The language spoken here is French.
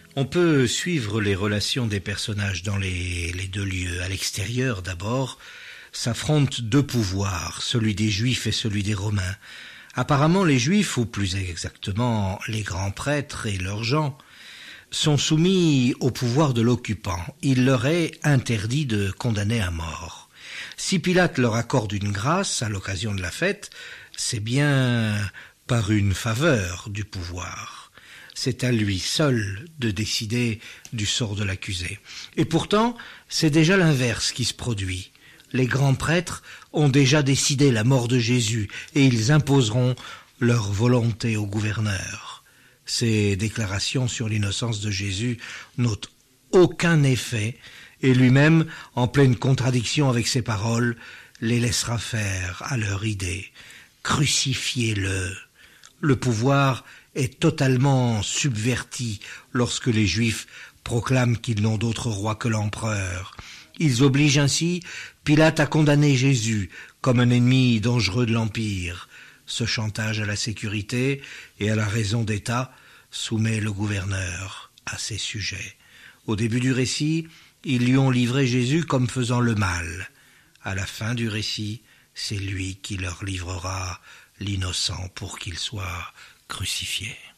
On peut suivre les relations des personnages dans les deux lieux. À l'extérieur, d'abord, s'affrontent deux pouvoirs, celui des Juifs et celui des Romains. Apparemment, les Juifs, ou plus exactement les grands prêtres et leurs gens, sont soumis au pouvoir de l'occupant. Il leur est interdit de condamner à mort. Si Pilate leur accorde une grâce à l'occasion de la fête, c'est bien par une faveur du pouvoir. C'est à lui seul de décider du sort de l'accusé. Et pourtant, c'est déjà l'inverse qui se produit. Les grands prêtres ont déjà décidé la mort de Jésus et ils imposeront leur volonté au gouverneur. Ces déclarations sur l'innocence de Jésus n'ont aucun effet et lui-même, en pleine contradiction avec ses paroles, les laissera faire à leur idée. Crucifiez-le. Le pouvoir est totalement subverti lorsque les Juifs proclament qu'ils n'ont d'autre roi que l'empereur. Ils obligent ainsi Pilate à condamner Jésus comme un ennemi dangereux de l'Empire. Ce chantage à la sécurité et à la raison d'État soumet le gouverneur à ses sujets. Au début du récit, ils lui ont livré Jésus comme faisant le mal. À la fin du récit, c'est lui qui leur livrera l'innocent pour qu'il soit crucifié.